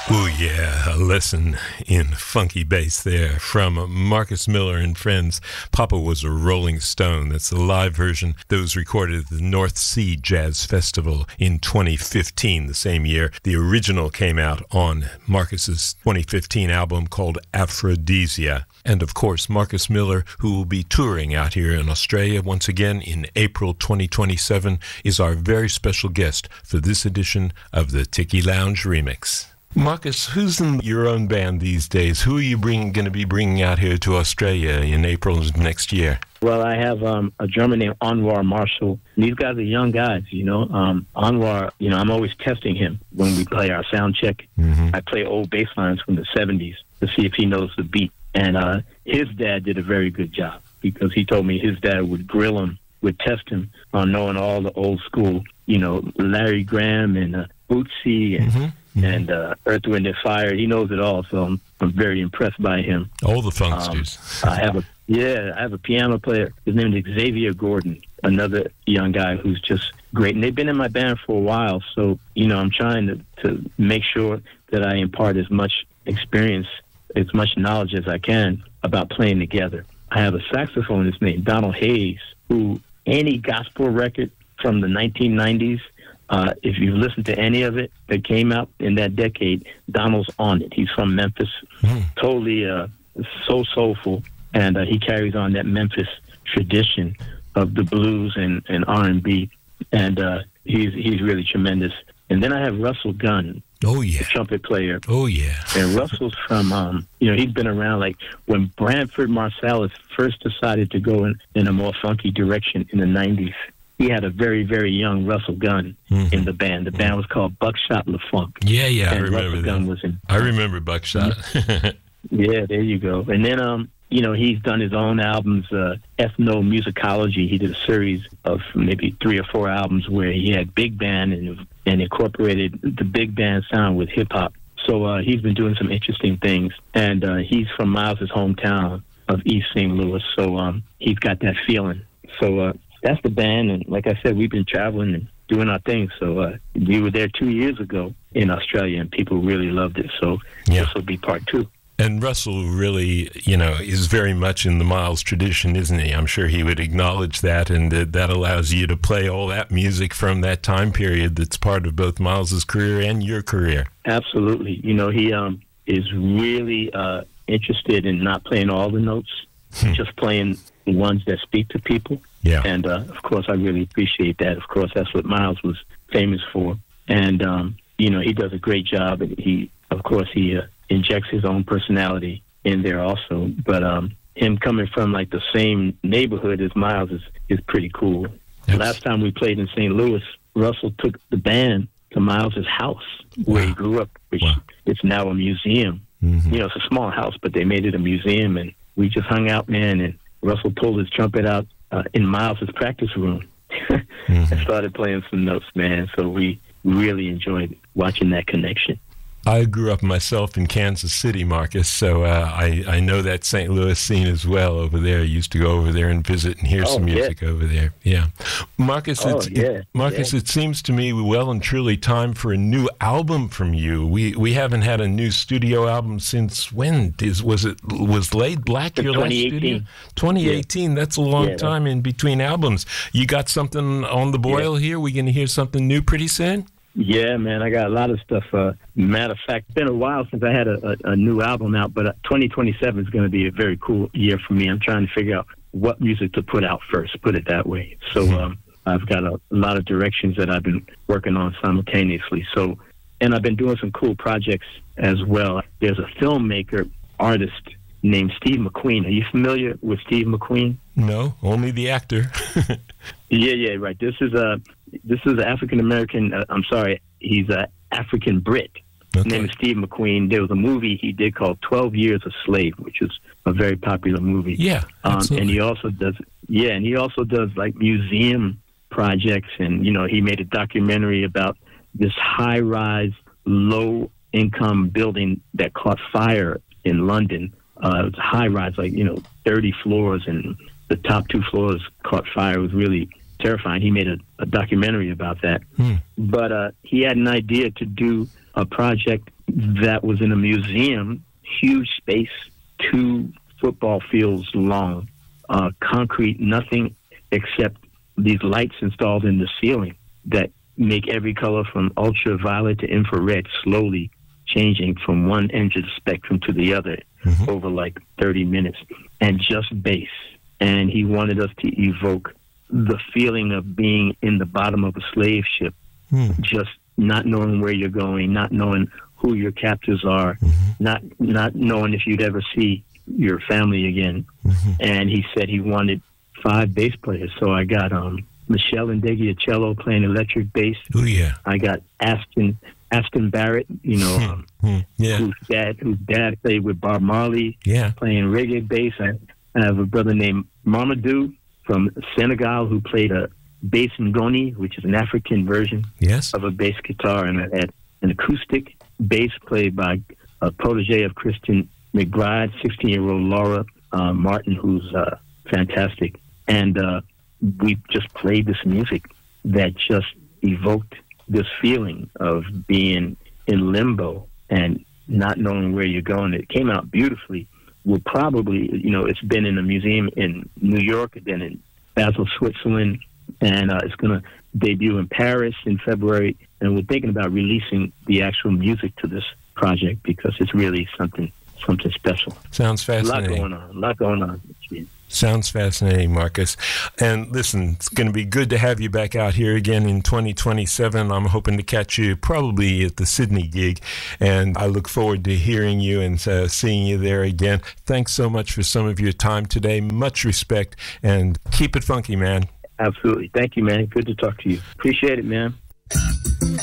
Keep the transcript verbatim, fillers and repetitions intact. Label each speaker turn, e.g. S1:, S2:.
S1: Oh yeah, a lesson in funky bass there from Marcus Miller and Friends. Papa Was a Rolling Stone. That's a live version that was recorded at the North Sea Jazz Festival in twenty fifteen, the same year. The original came out on Marcus's twenty fifteen album called Aphrodisia. And of course, Marcus Miller, who will be touring out here in Australia once again in April twenty twenty-seven, is our very special guest for this edition of the Tiki Lounge Remix. Marcus, who's in your own band these days? Who are you bring, going to be bringing out here to Australia in April of next year?
S2: Well, I have um, a drummer named Anwar Marshall. These guys are young guys, you know. Um, Anwar, you know, I'm always testing him when we play our sound check. Mm-hmm. I play old bass lines from the seventies to see if he knows the beat. And uh, his dad did a very good job because he told me his dad would grill him, would test him on knowing all the old school, you know, Larry Graham and uh, Bootsy and... Mm-hmm. Mm-hmm. And uh, Earth, Wind and Fire, he knows it all, so I'm, I'm very impressed by him.
S1: All the funksters.
S2: Um, I have a yeah, I have a piano player. His name is Xavier Gordon, another young guy who's just great. And they've been in my band for a while, so you know I'm trying to, to make sure that I impart as much experience, as much knowledge as I can about playing together. I have a saxophonist named Donald Hayes, who any gospel record from the nineteen nineties. Uh, if you've listened to any of it that came out in that decade, Donald's on it. He's from Memphis, mm. totally uh, so soulful, and uh, he carries on that Memphis tradition of the blues and, and R and B, and uh, he's he's really tremendous. And then I have Russell Gunn,
S1: oh yeah,
S2: the trumpet player.
S1: Oh yeah,
S2: and Russell's from um, you know he's been around like when Branford Marsalis first decided to go in, in a more funky direction in the nineties. He had a very, very young Russell Gunn mm-hmm. in the band. The band was called Buckshot LaFunk.
S1: Yeah, yeah,
S2: and
S1: I remember
S2: Russell
S1: that.
S2: Gunn was in.
S1: I remember Buckshot.
S2: Yeah, there you go. And then, um, you know, he's done his own albums, uh, Ethnomusicology. He did a series of maybe three or four albums where he had big band and, and incorporated the big band sound with hip-hop. So uh, he's been doing some interesting things. And uh, he's from Miles's hometown of East Saint Louis, so um, he's got that feeling. So, uh, that's the band, and like I said, we've been traveling and doing our thing. So uh, we were there two years ago in Australia, and people really loved it. So yeah. This will be part two.
S1: And Russell really, you know, is very much in the Miles tradition, isn't he? I'm sure he would acknowledge that, and that, that allows you to play all that music from that time period that's part of both Miles's career and your career.
S2: Absolutely. You know, he um, is really uh, interested in not playing all the notes, just playing the ones that speak to people.
S1: Yeah.
S2: And, uh, of course, I really appreciate that. Of course, that's what Miles was famous for. And, um, you know, he does a great job. And he, of course, he uh, injects his own personality in there also. But um, him coming from, like, the same neighborhood as Miles is, is pretty cool. Yes. Last time we played in Saint Louis, Russell took the band to Miles's house where wow. he grew up, which wow. it's now a museum. Mm-hmm. You know, it's a small house, but they made it a museum. And we just hung out, man, and Russell pulled his trumpet out Uh, in Miles's practice room mm-hmm. and started playing some notes, man. So we really enjoyed watching that connection.
S1: I grew up myself in Kansas City, Marcus, so uh, I, I know that Saint Louis scene as well over there. I used to go over there and visit and hear oh, some music yeah. over there. Yeah. Marcus,
S2: oh,
S1: it's,
S2: yeah.
S1: it, Marcus,
S2: yeah.
S1: it seems to me well and truly time for a new album from you. We we haven't had a new studio album since when? Is, was it was Laid Black your last studio? twenty eighteen. Yeah. That's a long yeah, time in between albums. You got something on the boil yeah. here? We going to hear something new pretty soon?
S2: Yeah, man, I got a lot of stuff. Uh, matter of fact, it's been a while since I had a, a, a new album out, but uh, twenty twenty-seven is going to be a very cool year for me. I'm trying to figure out what music to put out first, put it that way. So um, I've got a, a lot of directions that I've been working on simultaneously. So, and I've been doing some cool projects as well. There's a filmmaker, artist named Steve McQueen. Are you familiar with Steve McQueen?
S1: No, only the actor.
S2: yeah, yeah, right. This is a... This is an African-American, uh, I'm sorry, he's an African Brit. Okay. His name is Steve McQueen. There was a movie he did called twelve years a Slave, which is a very popular movie.
S1: Yeah,
S2: um, and he also does, yeah, and he also does like museum projects. And, you know, he made a documentary about this high-rise, low-income building that caught fire in London. Uh, it was high-rise, like, you know, thirty floors, and the top two floors caught fire. It was really terrifying. He made a, a documentary about that. Hmm. But uh, he had an idea to do a project that was in a museum, huge space, two football fields long, uh, concrete, nothing except these lights installed in the ceiling that make every color from ultraviolet to infrared slowly changing from one end of the spectrum to the other mm-hmm. over like thirty minutes, and just bass. And he wanted us to evoke the feeling of being in the bottom of a slave ship, mm. just not knowing where you're going, not knowing who your captors are, mm-hmm. not not knowing if you'd ever see your family again. Mm-hmm. And he said he wanted five bass players. So I got um, Michelle Ndegeocello playing electric bass.
S1: Oh, yeah.
S2: I got Aston Aston Barrett, you know, um,
S1: mm-hmm. yeah.
S2: whose dad whose dad played with Bob Marley,
S1: yeah.
S2: playing reggae bass. I, I have a brother named Mamadou from Senegal who played a bass ngoni, which is an African version
S1: yes.
S2: of a bass guitar, and I had an acoustic bass played by a protege of Christian McBride, sixteen-year-old Laura uh, Martin, who's uh, fantastic. And uh, we just played this music that just evoked this feeling of being in limbo and not knowing where you're going. It came out beautifully. We'll probably, you know, it's been in a museum in New York, then in Basel, Switzerland, and uh, it's going to debut in Paris in February. And we're thinking about releasing the actual music to this project because it's really something something special.
S1: Sounds fascinating.
S2: A lot going on. A lot going on.
S1: Sounds fascinating, Marcus. And listen, it's going to be good to have you back out here again in twenty twenty-seven. I'm hoping to catch you probably at the Sydney gig, and I look forward to hearing you and uh, seeing you there again. Thanks so much for some of your time today. Much respect, and keep it funky, man.
S2: Absolutely. Thank you, man. Good to talk to you. Appreciate it, man.